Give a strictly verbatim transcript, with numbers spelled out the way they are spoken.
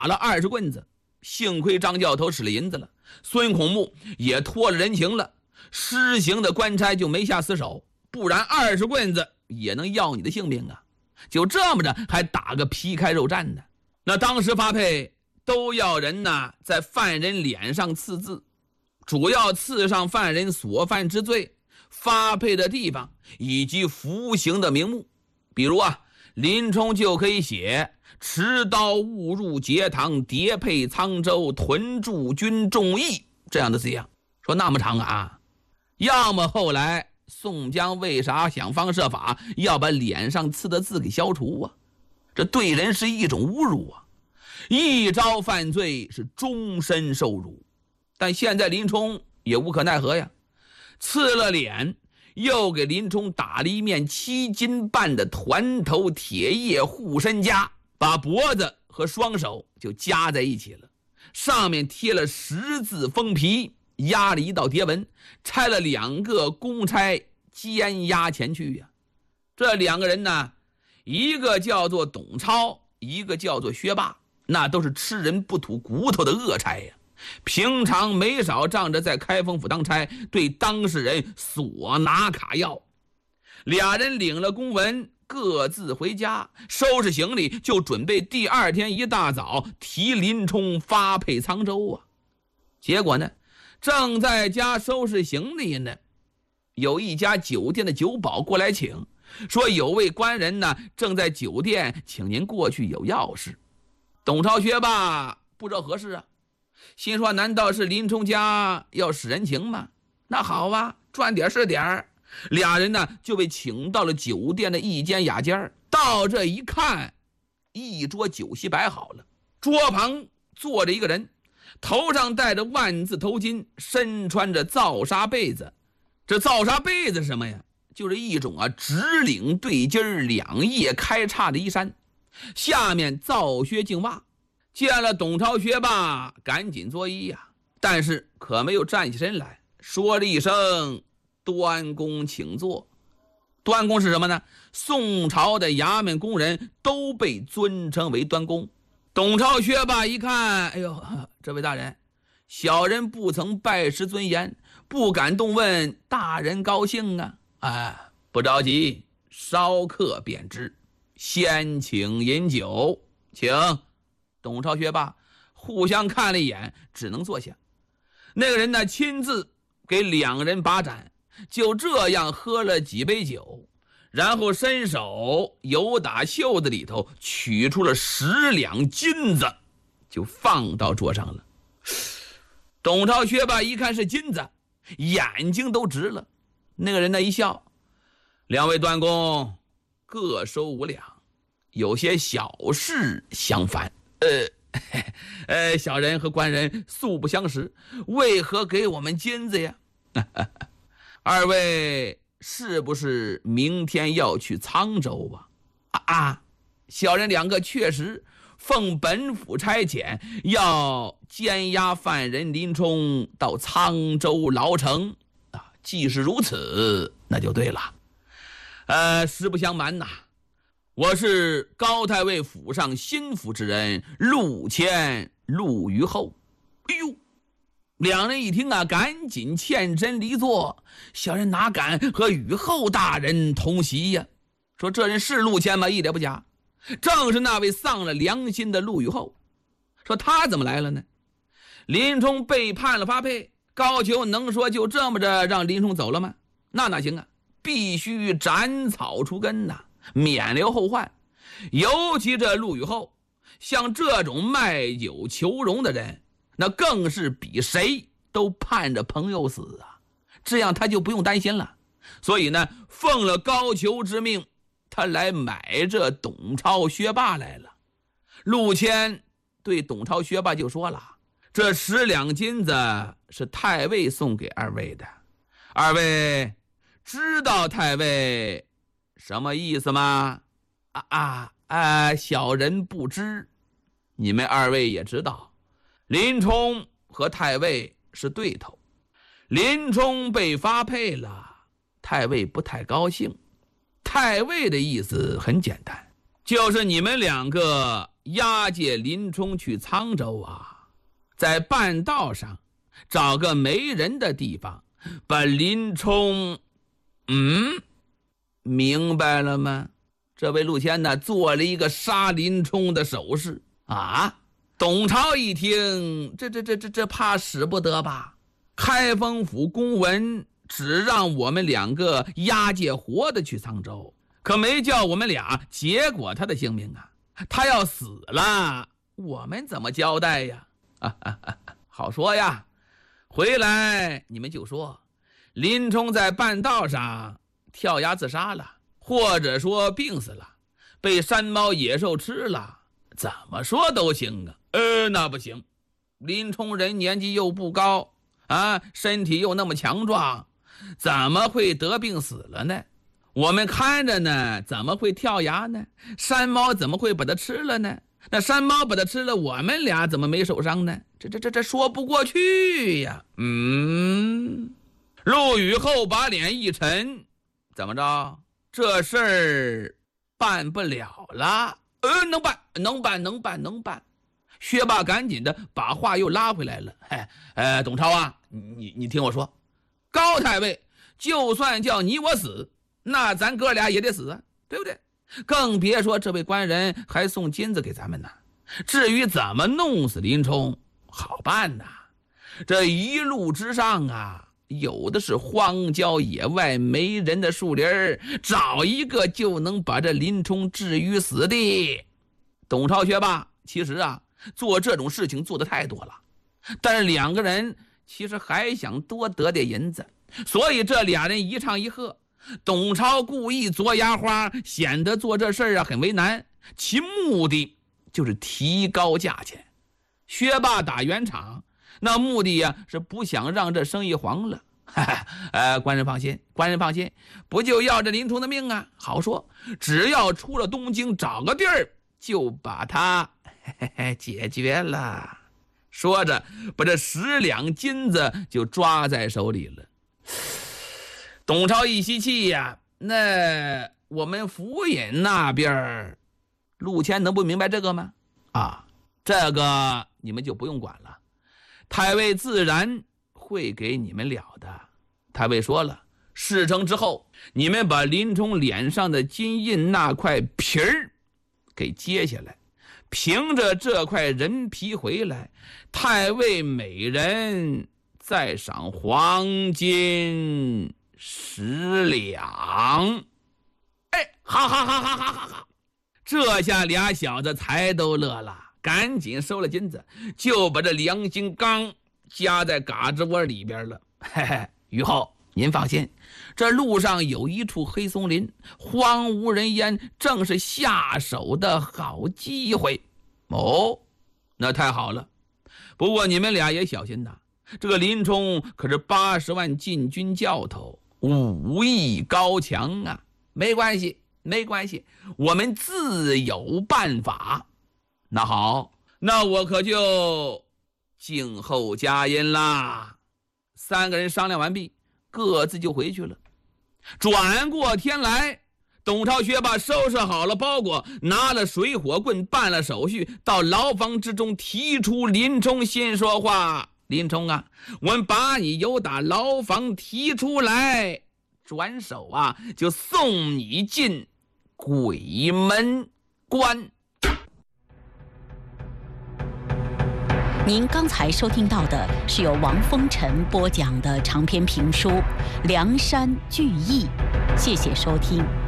了二十棍子。幸亏张教头使了银子了，孙孔目也托了人情了，施行的官差就没下死手，不然二十棍子也能要你的性命啊！就这么着还打个皮开肉绽呢。那当时发配都要人呢在犯人脸上刺字，主要刺上犯人所犯之罪、发配的地方以及服刑的名目。比如啊，林冲就可以写持刀误入节堂，叠配沧州，屯驻军众义这样的字样。说那么长啊，要么后来宋江为啥想方设法要把脸上刺的字给消除啊？这对人是一种侮辱啊！一朝犯罪是终身受辱。但现在林冲也无可奈何呀，刺了脸，又给林冲打了一面七斤半的团头铁叶护身枷，把脖子和双手就夹在一起了，上面贴了十字封皮，压了一道叠纹，差了两个公差监押前去呀、啊。这两个人呢，一个叫做董超，一个叫做薛霸，那都是吃人不吐骨头的恶差呀。平常没少仗着在开封府当差，对当事人索拿卡要。俩人领了公文，各自回家，收拾行李，就准备第二天一大早提林冲发配沧州啊。结果呢，正在家收拾行李呢，有一家酒店的酒保过来请，说有位官人呢正在酒店，请您过去有要事。董超学霸不知道何事啊，心说难道是林冲家要使人情吗？那好啊，赚点是点儿。俩人呢就被请到了酒店的一间雅间。到这一看，一桌酒席摆好了，桌旁坐着一个人，头上戴着万字头巾，身穿着皂纱被子。这皂纱被子是什么呀？就是一种啊直领对襟两叶开叉的衣衫，下面皂靴净袜。见了董超学霸，赶紧作揖呀、啊，但是可没有站起身来，说了一声端公请坐。端公是什么呢？宋朝的衙门工人都被尊称为端公。董超学霸一看，哎呦，这位大人，小人不曾拜师尊严，不敢动问大人高兴啊。哎，不着急，稍客便知，先请饮酒，请。董超学霸互相看了一眼，只能坐下。那个人呢，亲自给两人把盏，就这样喝了几杯酒，然后伸手由打袖子里头取出了十两金子，就放到桌上了。董超学霸一看是金子，眼睛都直了。那个人呢一笑，两位端公各收五两，有些小事相烦。呃，呃，小人和官人素不相识，为何给我们金子呀？二位是不是明天要去沧州啊？啊啊，小人两个确实奉本府差遣，要监押犯人林冲到沧州牢城啊。既是如此，那就对了。呃，实不相瞒呐、啊。我是高太尉府上心腹之人陆谦陆虞候。哎呦，两人一听啊，赶紧欠身离座。小人哪敢和虞候大人同席呀？说这人是陆谦吗？一点不假，正是那位丧了良心的陆虞候。说他怎么来了呢？林冲被判了发配，高俅能说就这么着让林冲走了吗？那哪行啊，必须斩草除根呐、啊，免留后患。尤其这陆虞候，像这种卖酒求荣的人，那更是比谁都盼着朋友死啊，这样他就不用担心了。所以呢，奉了高俅之命，他来买这董超薛霸来了。陆谦对董超薛霸就说了，这十两金子是太尉送给二位的，二位知道太尉什么意思吗？啊啊啊！小人不知。你们二位也知道，林冲和太尉是对头，林冲被发配了，太尉不太高兴。太尉的意思很简单，就是你们两个押解林冲去沧州啊，在半道上找个没人的地方，把林冲，嗯，明白了吗？这位陆谦呢，做了一个杀林冲的手势啊。董超一听，这这这这这怕使不得吧？开封府公文只让我们两个押解活的去沧州，可没叫我们俩结果他的性命啊！他要死了，我们怎么交代呀？啊啊啊好说呀，回来你们就说林冲在半道上跳崖自杀了，或者说病死了，被山猫野兽吃了，怎么说都行啊。呃，那不行，林冲人年纪又不高啊，身体又那么强壮，怎么会得病死了呢？我们看着呢，怎么会跳崖呢？山猫怎么会把它吃了呢？那山猫把它吃了，我们俩怎么没受伤呢？这这这这说不过去呀！嗯，陆羽后把脸一沉，怎么着？这事儿办不了了？呃，能办，能办，能办，能办。薛霸赶紧的把话又拉回来了。哎，呃，董超啊，你你听我说，高太尉就算叫你我死，那咱哥俩也得死啊，对不对？更别说这位官人还送金子给咱们呢。至于怎么弄死林冲，好办呐。这一路之上啊，有的是荒郊野外没人的树林，找一个就能把这林冲置于死地。董超、薛霸其实啊做这种事情做得太多了，但是两个人其实还想多得点银子，所以这俩人一唱一和。董超故意做牙花，显得做这事儿啊很为难，其目的就是提高价钱。薛霸打圆场，那目的呀是不想让这生意黄了。呃，官人放心，官人放心，不就要这林冲的命啊？好说，只要出了东京找个地儿，就把他嘿嘿解决了。说着，把这十两金子就抓在手里了。董超一吸气呀，那我们府尹那边，陆谦能不明白这个吗？啊，这个你们就不用管了，太尉自然会给你们了的。太尉说了，事成之后，你们把林冲脸上的金印那块皮儿给揭下来，凭着这块人皮回来，太尉每人再赏黄金十两。哎，好好好好好好好！这下俩小子才都乐了，赶紧收了金子，就把这良心缸夹在嘎吱窝里边了。嘿嘿，于后您放心，这路上有一处黑松林，荒无人烟，正是下手的好机会。哦，那太好了。不过你们俩也小心呐，这个林冲可是八十万禁军教头，武艺高强啊。没关系，没关系，我们自有办法。那好，那我可就静候佳音啦。三个人商量完毕，各自就回去了。转过天来，董超、薛霸收拾好了包裹，拿了水火棍，办了手续，到牢房之中提出林冲。先说话，林冲啊，我们把你由打牢房提出来，转手啊就送你进鬼门关。 您刚才收听到的是由王风尘播讲的长篇评书《梁山聚义》，谢谢收听。